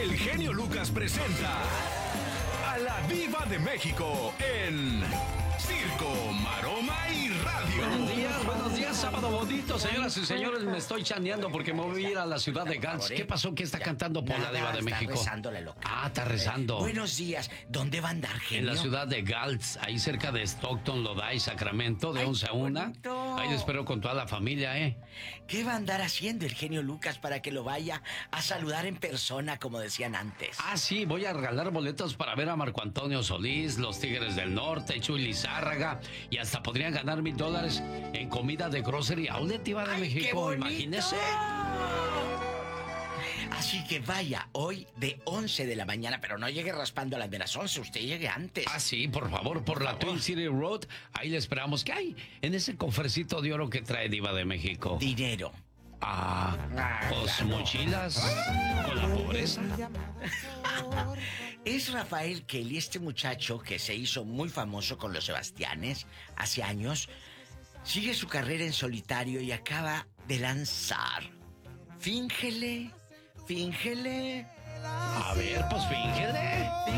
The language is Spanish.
El genio Lucas presenta a la Diva de México en Circo, Maroma y Radio. Buenos días, sábado bonito, señoras y señores. Me estoy chaneando porque me voy a ir a la ciudad de Gantz. ¿Qué pasó? ¿Qué está cantando por la Diva de México? Está rezando la loca. Ah, está rezando. Buenos días. ¿Dónde va a andar, genio? En la ciudad de Gantz, ahí cerca de Stockton, Lodi, Sacramento, de 11 a 1. Bonito. Ahí le espero con toda la familia, ¿eh? ¿Qué va a andar haciendo el genio Lucas para que lo vaya a saludar en persona, como decían antes? Ah, sí, voy a regalar boletos para ver a Marco Antonio Solís, los Tigres del Norte, Chuy Lizárraga, y hasta podrían ganar $1,000 en comida de Grocery Outlet, Diva de México. ¡Qué bonito! Imagínese. Así que vaya hoy de 11 de la mañana, pero no llegue raspando a las de las 11, usted llegue antes. Ah, sí, por favor, por la Twin City Road. Ahí le esperamos. ¿Qué hay en ese cofrecito de oro que trae Diva de México? Dinero. Pues claro. mochilas con la pobreza. Es Rafael Kelly, este muchacho que se hizo muy famoso con los Sebastianes hace años. Sigue su carrera en solitario y acaba de lanzar Fíngele. A ver, pues fíngele.